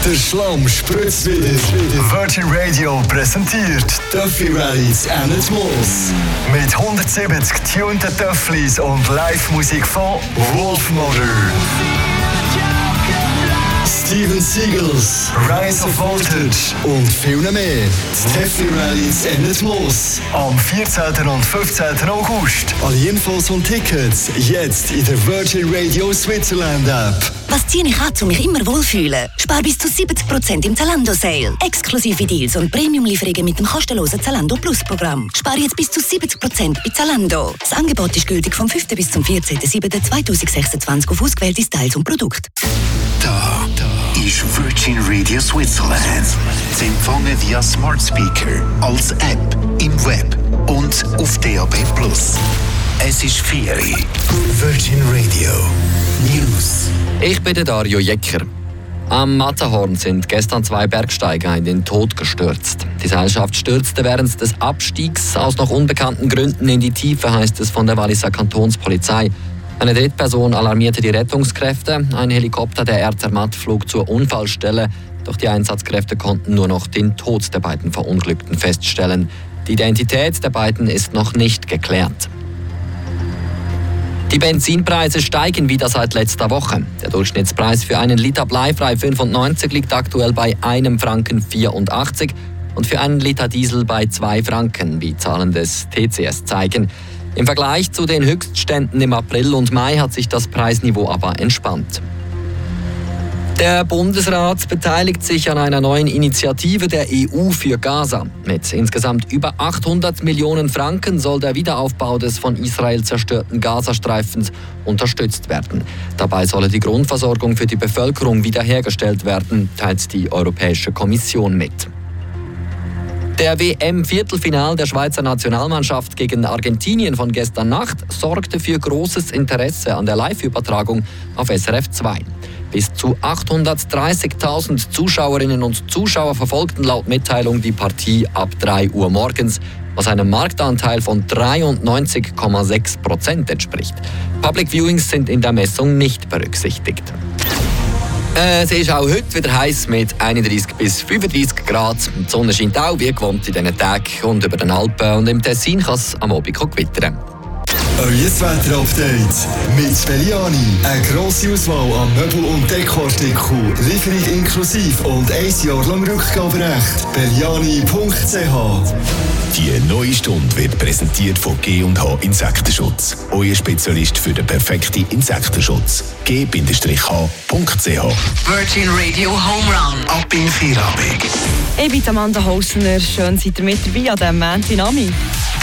Der Schlamm spritzt wieder. Virgin Radio präsentiert Töffli Rallies and Moos. Mit 170 tunten Töfflis und Live-Musik von Wolfmother, Steven Seagulls, Rise of Voltage und viel mehr. Das Töffli Rallies and Moos. Am 14. und 15. August. Alle Infos und Tickets jetzt in der Virgin Radio Switzerland App. Was ziehe ich an, um mich immer wohlfühlen? Spar bis zu 70% im Zalando-Sale. Exklusive Deals und Premium-Lieferungen mit dem kostenlosen Zalando Plus-Programm. Spar jetzt bis zu 70% bei Zalando. Das Angebot ist gültig vom 5. bis zum 14.07.2026 auf ausgewählte Styles und Produkte. Da ist Virgin Radio Switzerland. Sie empfangen via Smart Speaker, als App, im Web und auf DAB+. Es ist Ferien. Virgin Radio News. Ich bin der Dario Jecker. Am Matterhorn sind gestern 2 Bergsteiger in den Tod gestürzt. Die Seilschaft stürzte während des Abstiegs aus noch unbekannten Gründen in die Tiefe, heisst es von der Walliser Kantonspolizei. Eine Drittperson alarmierte die Rettungskräfte. Ein Helikopter der Air Zermatt flog zur Unfallstelle. Doch die Einsatzkräfte konnten nur noch den Tod der beiden Verunglückten feststellen. Die Identität der beiden ist noch nicht geklärt. Die Benzinpreise steigen wieder seit letzter Woche. Der Durchschnittspreis für einen Liter Bleifrei 95 liegt aktuell bei 1,84 Franken und für einen Liter Diesel bei 2 Franken, wie Zahlen des TCS zeigen. Im Vergleich zu den Höchstständen im April und Mai hat sich das Preisniveau aber entspannt. Der Bundesrat beteiligt sich an einer neuen Initiative der EU für Gaza. Mit insgesamt über 800 Millionen Franken soll der Wiederaufbau des von Israel zerstörten Gazastreifens unterstützt werden. Dabei solle die Grundversorgung für die Bevölkerung wiederhergestellt werden, teilt die Europäische Kommission mit. Der WM-Viertelfinal der Schweizer Nationalmannschaft gegen Argentinien von gestern Nacht sorgte für großes Interesse an der Live-Übertragung auf SRF 2. Bis zu 830.000 Zuschauerinnen und Zuschauer verfolgten laut Mitteilung die Partie ab 3 Uhr morgens, was einem Marktanteil von 93,6% entspricht. Public Viewings sind in der Messung nicht berücksichtigt. Es ist auch heute wieder heiß mit 31 bis 35 Grad. Die Sonne scheint auch wie gewohnt in diesen Tagen und über den Alpen. Und im Tessin kann es am Abend gewittern. Euer Wetter-Update mit Belliani. Eine grosse Auswahl an Möbel- und Dekoartikeln. Lieferung inklusive und 1 Jahr lang Rückgaberecht. Belliani.ch. Die neue Stunde wird präsentiert von G&H Insektenschutz. Euer Spezialist für den perfekten Insektenschutz. G-H.ch. Virgin Radio Home Run. Ab in Feierabend. Ich bin Amanda Hausner. Schön seid ihr mit dabei an diesem Montag.